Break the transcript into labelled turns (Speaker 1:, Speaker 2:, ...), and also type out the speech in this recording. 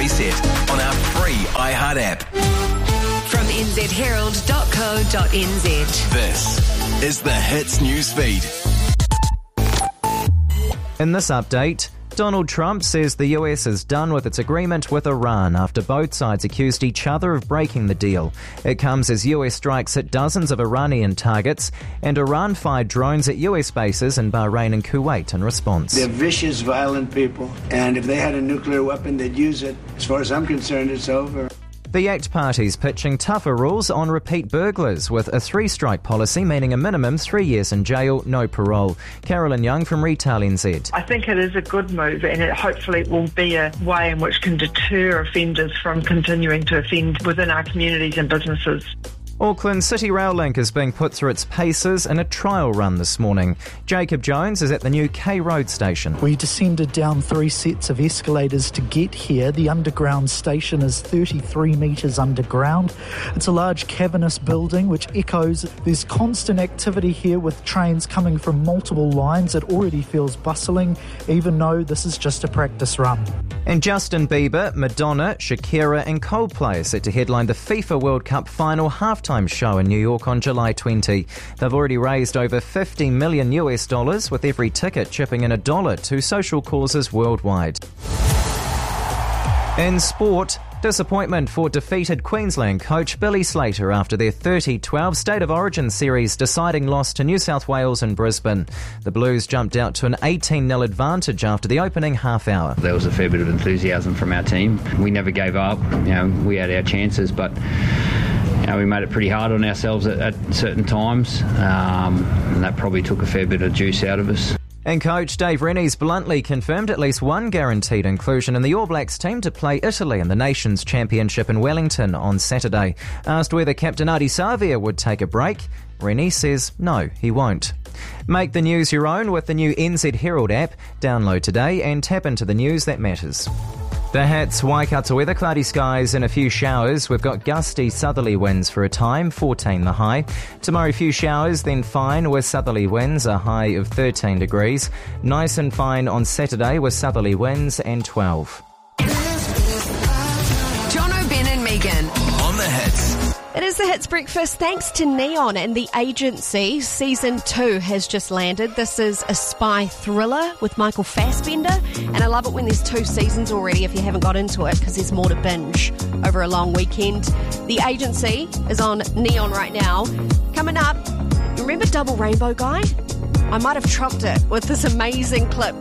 Speaker 1: Reset on our free iHeart app.
Speaker 2: From nzherald.co.nz.
Speaker 1: This is the Hits News Feed.
Speaker 3: In this update, Donald Trump says the US is done with its agreement with Iran after both sides accused each other of breaking the deal. It comes as US strikes hit dozens of Iranian targets, and Iran fired drones at US bases in Bahrain and Kuwait in response.
Speaker 4: They're vicious, violent people, and if they had a nuclear weapon, they'd use it. As far as I'm concerned, it's over.
Speaker 3: The ACT Party's pitching tougher rules on repeat burglars, with a 3-strike policy meaning a minimum 3 years in jail, no parole. Carolyn Young from Retail NZ.
Speaker 5: I think it is a good move, and it hopefully will be a way in which can deter offenders from continuing to offend within our communities and businesses.
Speaker 3: Auckland City Rail Link is being put through its paces in a trial run this morning. Jacob Jones is at the new K Road station.
Speaker 6: We descended down 3 sets of escalators to get here. The underground station is 33 metres underground. It's a large cavernous building which echoes. There's constant activity here with trains coming from multiple lines. It already feels bustling, even though this is just a practice run.
Speaker 3: And Justin Bieber, Madonna, Shakira and Coldplay are set to headline the FIFA World Cup final halftime show in New York on July 20. They've already raised over $50 million, with every ticket chipping in $1 to social causes worldwide. In sport, disappointment for defeated Queensland coach Billy Slater after their 30-12 State of Origin series deciding loss to New South Wales and Brisbane. The Blues jumped out to an 18-0 advantage after the opening half hour.
Speaker 7: There was a fair bit of enthusiasm from our team. We never gave up. We had our chances, but we made it pretty hard on ourselves at certain times, and that probably took a fair bit of juice out of us.
Speaker 3: And coach Dave Rennie's bluntly confirmed at least one guaranteed inclusion in the All Blacks team to play Italy in the Nations Championship in Wellington on Saturday. Asked whether Captain Adi Savia would take a break, Rennie says no, he won't. Make the news your own with the new NZ Herald app. Download today and tap into the news that matters. The Hits, Waikato weather, cloudy skies and a few showers. We've got gusty southerly winds for a time, 14 the high. Tomorrow, a few showers, then fine with southerly winds, a high of 13 degrees. Nice and fine on Saturday with southerly winds and 12.
Speaker 2: Jono, Ben and Megan.
Speaker 1: On the Hits.
Speaker 8: It is the Hits Breakfast thanks to Neon and The Agency. Season 2 has just landed. This is a spy thriller with Michael Fassbender, and I love it when there's 2 seasons already if you haven't got into it, because there's more to binge over a long weekend. The Agency is on Neon right now. Coming up, you remember Double Rainbow Guy? I might have trumped it with this amazing clip